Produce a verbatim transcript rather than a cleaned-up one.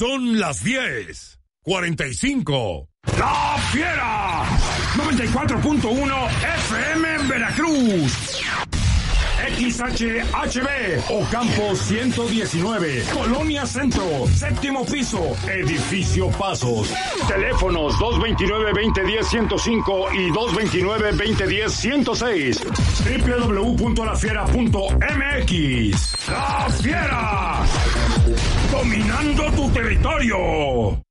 Son las diez cuarenta y cinco. ¡La Fiera! noventa y cuatro punto uno F M en Veracruz. X H H B, Ocampo ciento diecinueve, Colonia Centro, séptimo piso, Edificio Pasos. Teléfonos dos dos nueve, dos cero uno cero, ciento cinco y dos dos nueve, dos cero uno cero, ciento seis. doble u doble u doble u punto la fiera punto m x. ¡La Fiera! Dominando tu territorio.